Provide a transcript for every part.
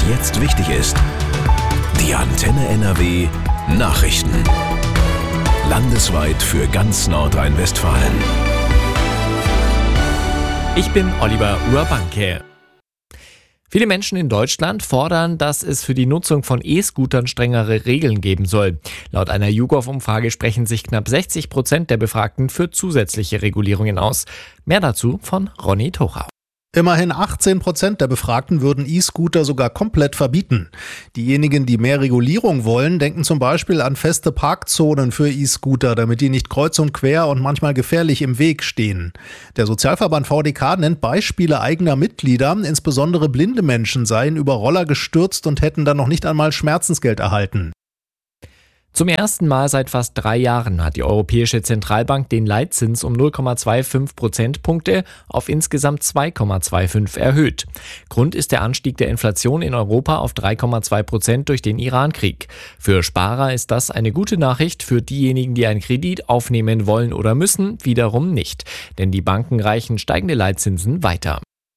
Was jetzt wichtig ist. Die Antenne NRW Nachrichten. Landesweit für ganz Nordrhein-Westfalen. Ich bin Oliver Urbanke. Viele Menschen in Deutschland fordern, dass es für die Nutzung von E-Scootern strengere Regeln geben soll. Laut einer YouGov-Umfrage sprechen sich knapp 60% der Befragten für zusätzliche Regulierungen aus. Mehr dazu von Ronny Tochau. Immerhin 18% der Befragten würden E-Scooter sogar komplett verbieten. Diejenigen, die mehr Regulierung wollen, denken zum Beispiel an feste Parkzonen für E-Scooter, damit die nicht kreuz und quer und manchmal gefährlich im Weg stehen. Der Sozialverband VDK nennt Beispiele eigener Mitglieder, insbesondere blinde Menschen seien über Roller gestürzt und hätten dann noch nicht einmal Schmerzensgeld erhalten. Zum ersten Mal seit fast 3 Jahren hat die Europäische Zentralbank den Leitzins um 0,25 Prozentpunkte auf insgesamt 2,25 erhöht. Grund ist der Anstieg der Inflation in Europa auf 3,2% durch den Iran-Krieg. Für Sparer ist das eine gute Nachricht, für diejenigen, die einen Kredit aufnehmen wollen oder müssen, wiederum nicht. Denn die Banken reichen steigende Leitzinsen weiter.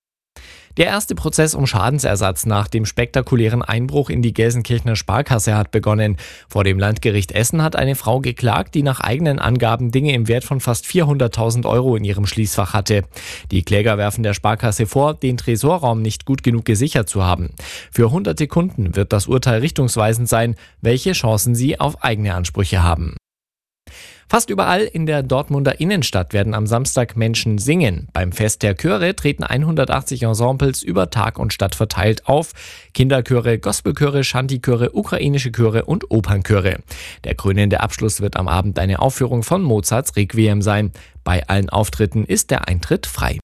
Der erste Prozess um Schadensersatz nach dem spektakulären Einbruch in die Gelsenkirchener Sparkasse hat begonnen. Vor dem Landgericht Essen hat eine Frau geklagt, die nach eigenen Angaben Dinge im Wert von fast 400.000 Euro in ihrem Schließfach hatte. Die Kläger werfen der Sparkasse vor, den Tresorraum nicht gut genug gesichert zu haben. Für hunderte Kunden wird das Urteil richtungsweisend sein, welche Chancen sie auf eigene Ansprüche haben. Fast überall in der Dortmunder Innenstadt werden am Samstag Menschen singen. Beim Fest der Chöre treten 180 Ensembles über Tag und Stadt verteilt auf. Kinderchöre, Gospelchöre, Shantychöre, ukrainische Chöre und Opernchöre. Der krönende Abschluss wird am Abend eine Aufführung von Mozarts Requiem sein. Bei allen Auftritten ist der Eintritt frei.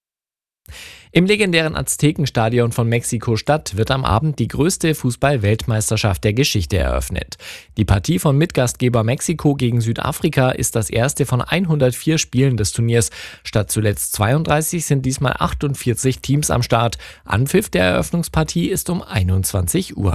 Im legendären Aztekenstadion von Mexiko-Stadt wird am Abend die größte Fußball-Weltmeisterschaft der Geschichte eröffnet. Die Partie von Mitgastgeber Mexiko gegen Südafrika ist das erste von 104 Spielen des Turniers. Statt zuletzt 32 sind diesmal 48 Teams am Start. Anpfiff der Eröffnungspartie ist um 21 Uhr.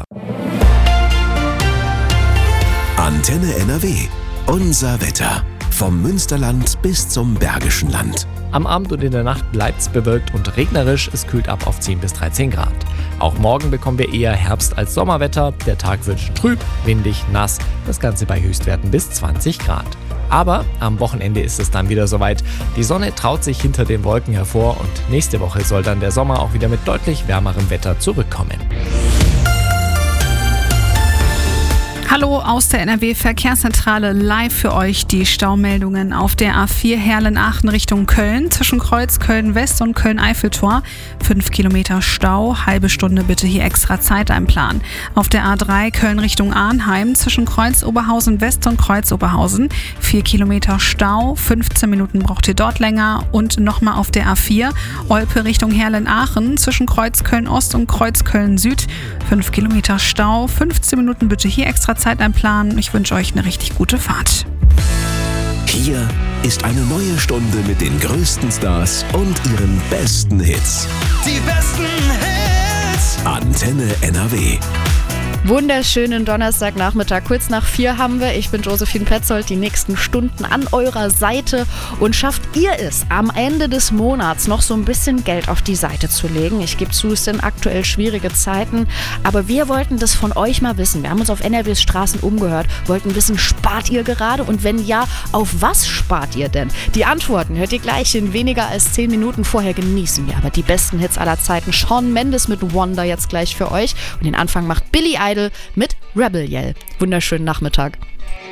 Antenne NRW. Unser Wetter. Vom Münsterland bis zum Bergischen Land. Am Abend und in der Nacht bleibt es bewölkt und regnerisch. Es kühlt ab auf 10 bis 13 Grad. Auch morgen bekommen wir eher Herbst- als Sommerwetter. Der Tag wird trüb, windig, nass. Das Ganze bei Höchstwerten bis 20 Grad. Aber am Wochenende ist es dann wieder soweit. Die Sonne traut sich hinter den Wolken hervor und nächste Woche soll dann der Sommer auch wieder mit deutlich wärmerem Wetter zurückkommen. Hallo aus der NRW-Verkehrszentrale, live für euch die Staumeldungen auf der A4 Herlen-Aachen Richtung Köln, zwischen Kreuz Köln-West und Köln-Eiffeltor. 5 Kilometer Stau, halbe Stunde bitte hier extra Zeit einplanen. Auf der A3 Köln Richtung Arnheim, zwischen Kreuz Oberhausen-West und Kreuz Oberhausen. 4 Kilometer Stau, 15 Minuten braucht ihr dort länger. Und nochmal auf der A4 Olpe Richtung Herlen-Aachen, zwischen Kreuz Köln-Ost und Kreuz Köln-Süd. 5 Kilometer Stau, 15 Minuten bitte hier extra Zeit einplanen. Ich wünsche euch eine richtig gute Fahrt. Hier ist eine neue Stunde mit den größten Stars und ihren besten Hits. Die besten Hits. Antenne NRW. Wunderschönen Donnerstagnachmittag, kurz nach 4 haben wir. Ich bin Josephine Petzold, die nächsten Stunden an eurer Seite. Und schafft ihr es, am Ende des Monats noch so ein bisschen Geld auf die Seite zu legen? Ich gebe zu, es sind aktuell schwierige Zeiten, aber wir wollten das von euch mal wissen. Wir haben uns auf NRWs Straßen umgehört, wollten wissen, spart ihr gerade? Und wenn ja, auf was spart ihr denn? Die Antworten hört ihr gleich in weniger als 10 Minuten. Vorher genießen wir aber die besten Hits aller Zeiten. Shawn Mendes mit Wonder jetzt gleich für euch. Und den Anfang macht Billy Idol mit Rebel Yell. Wunderschönen Nachmittag.